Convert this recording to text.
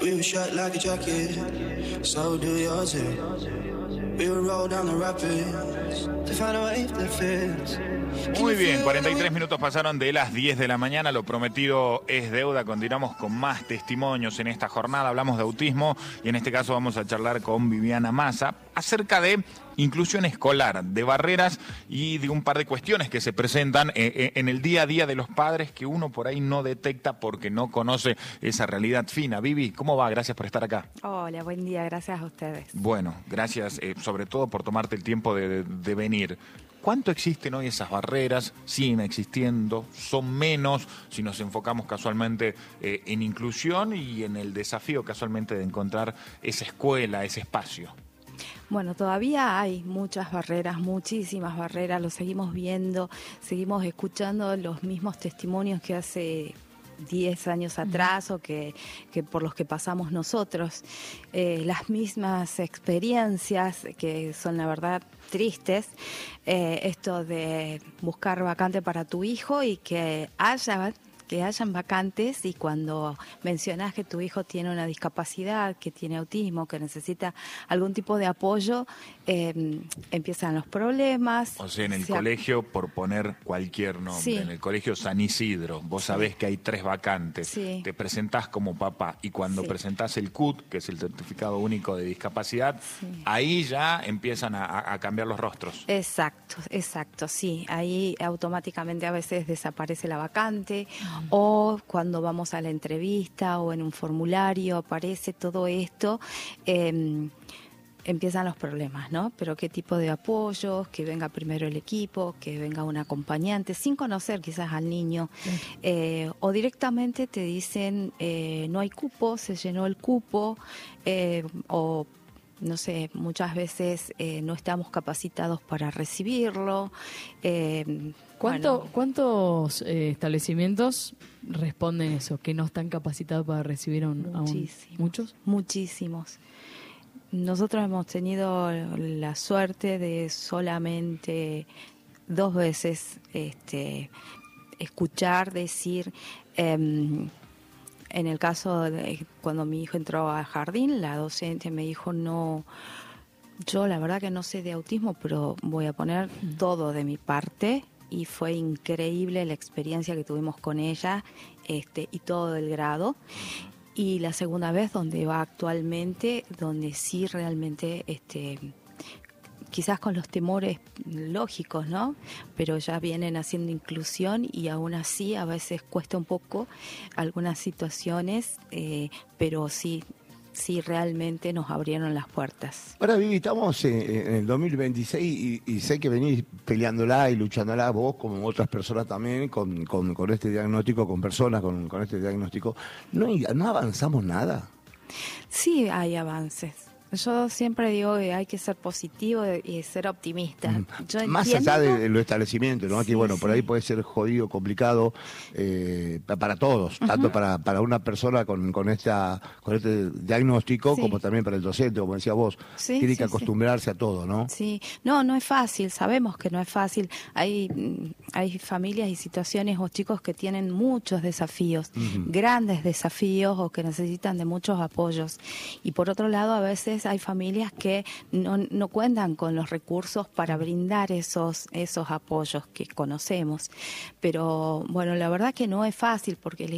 We were shot like a jacket, so do yours too. We would roll down the rapids to find a wave that fits. Muy bien, 43 minutos pasaron de las 10 de la mañana, lo prometido es deuda, continuamos con más testimonios en esta jornada, hablamos de autismo y en este caso vamos a charlar con Viviana Massa acerca de inclusión escolar, de barreras y de un par de cuestiones que se presentan en el día a día de los padres que uno por ahí no detecta porque no conoce esa realidad fina. Vivi, ¿cómo va? Gracias por estar acá. Hola, buen día, gracias a ustedes. Bueno, gracias sobre todo por tomarte el tiempo de venir. ¿Cuánto existen hoy esas barreras? ¿Siguen existiendo? ¿Son menos? Si nos enfocamos casualmente en inclusión y en el desafío casualmente de encontrar esa escuela, ese espacio. Bueno, todavía hay muchas barreras, muchísimas barreras, lo seguimos viendo, seguimos escuchando los mismos testimonios que hace 10 años atrás o que por los que pasamos nosotros, las mismas experiencias que son la verdad tristes, esto de buscar vacante para tu hijo y que hayan vacantes, y cuando mencionas que tu hijo tiene una discapacidad, que tiene autismo, que necesita algún tipo de apoyo, empiezan los problemas. O sea, en el colegio, por poner cualquier nombre, sí. En el colegio San Isidro, vos sabés que hay 3 vacantes, sí. Te presentás como papá y cuando presentás el CUT, que es el Certificado Único de Discapacidad, ahí ya empiezan a cambiar los rostros. Exacto, sí. Ahí automáticamente a veces desaparece la vacante. O cuando vamos a la entrevista o en un formulario aparece todo esto, empiezan los problemas, ¿no? Pero qué tipo de apoyos, que venga primero el equipo, que venga un acompañante, sin conocer quizás al niño, o directamente te dicen no hay cupo, se llenó el cupo, o no sé, muchas veces no estamos capacitados para recibirlo. ¿Cuántos establecimientos responden eso, que no están capacitados para recibir a un muchos? Muchísimos. Nosotros hemos tenido la suerte de solamente 2 veces escuchar decir, en el caso de cuando mi hijo entró al jardín, la docente me dijo, no, yo la verdad que no sé de autismo, pero voy a poner todo de mi parte. Y fue increíble la experiencia que tuvimos con ella y todo el grado. Y la segunda vez donde va actualmente, donde sí realmente, quizás con los temores lógicos, ¿no? Pero ya vienen haciendo inclusión y aún así a veces cuesta un poco algunas situaciones, pero sí realmente nos abrieron las puertas. Ahora, Vivi, estamos en el 2026 y sé que venís peleándola y luchándola vos, como otras personas también, con este diagnóstico, con personas con este diagnóstico. ¿No avanzamos nada? Sí hay avances. Yo siempre digo que hay que ser positivo y ser optimista. Más allá de los establecimientos, ¿no? Aquí, bueno, por ahí puede ser jodido, complicado para todos, tanto para una persona con este diagnóstico, como también para el docente, como decías vos. Tiene que acostumbrarse a todo, ¿no? Sí, no es fácil, sabemos que no es fácil. Hay familias y situaciones o chicos que tienen muchos desafíos, grandes desafíos, o que necesitan de muchos apoyos. Y por otro lado, a veces hay familias que no cuentan con los recursos para brindar esos apoyos que conocemos. Pero bueno, la verdad que no es fácil porque